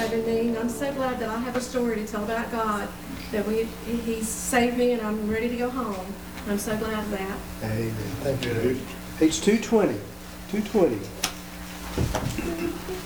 saving me, and I'm so glad that I have a story to tell about God, that He saved me, and I'm ready to go home. I'm so glad of that. Amen. Thank you. Page 220. 220.